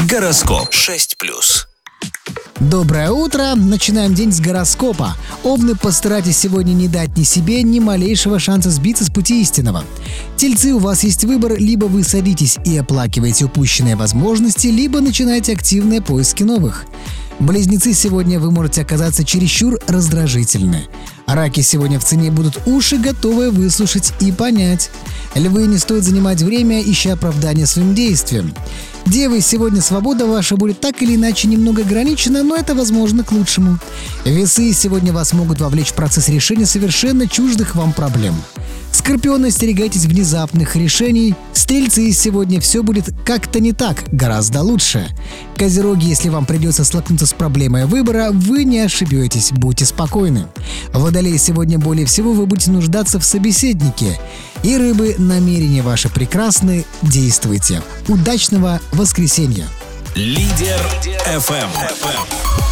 Гороскоп 6+. Доброе утро! Начинаем день с гороскопа. Овны, постарайтесь сегодня не дать ни себе, ни малейшего шанса сбиться с пути истинного. Тельцы, у вас есть выбор: либо вы садитесь и оплакиваете упущенные возможности, либо начинаете активные поиски новых. Близнецы, сегодня вы можете оказаться чересчур раздражительны. Раки, сегодня в цене будут уши, готовые выслушать и понять. Львы, не стоит занимать время, ища оправдания своим действиям. Девы, сегодня свобода ваша будет так или иначе немного ограничена, но это возможно к лучшему. Весы, сегодня вас могут вовлечь в процесс решения совершенно чуждых вам проблем. Скорпионы, остерегайтесь внезапных решений. Стрельцы, сегодня все будет как-то не так, гораздо лучше. Козероги, если вам придется столкнуться с проблемой выбора, вы не ошибетесь, будьте спокойны. Водолеи, сегодня более всего вы будете нуждаться в собеседнике. И рыбы, намерения ваши прекрасны, действуйте. Удачного воскресенья! Лидер FM.